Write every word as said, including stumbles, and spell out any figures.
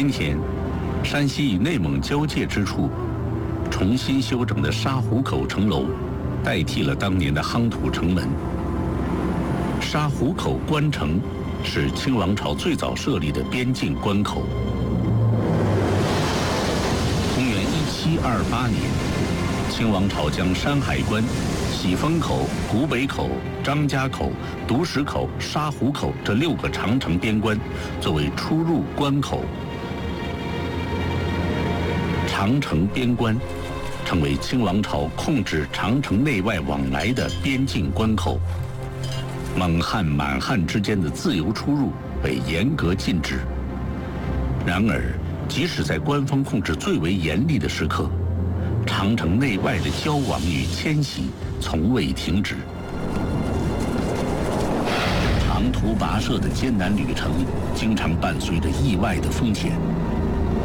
今天，山西与内蒙交界之处，重新修整的沙湖口城楼，代替了当年的夯土城门。沙湖口关城是清王朝最早设立的边境关口。公元一七二八年，清王朝将山海关、喜峰口、古北口、张家口、独石口、沙湖口这六个长城边关作为出入关口。长城边关成为清王朝控制长城内外往来的边境关口，蒙汉、满汉之间的自由出入被严格禁止。然而，即使在官方控制最为严厉的时刻，长城内外的交往与迁徙从未停止。长途跋涉的艰难旅程，经常伴随着意外的风险。